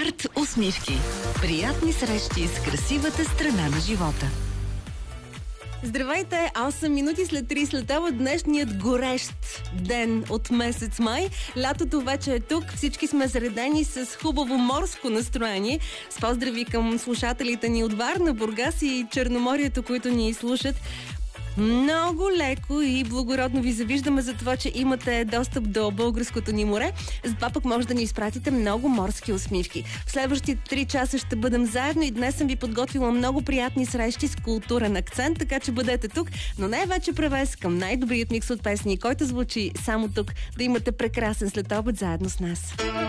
Арт усмивки. Приятни срещи с красивата страна на живота. Здравейте! 8 минути след 3 след обед, днешният горещ ден от месец май. Лятото вече е тук. Всички сме заредени с хубаво морско настроение. С поздрави към слушателите ни от Варна, Бургас и Черноморието, които ни слушат. Много леко и благородно ви завиждаме за това, че имате достъп до българското ни море. Затова пък може да ни изпратите много морски усмивки. В следващите 3 часа ще бъдем заедно и днес съм ви подготвила много приятни срещи с културен акцент, така че бъдете тук, но най-вече превес към най-добрият микс от песни, който звучи само тук. Да имате прекрасен следобед заедно с нас.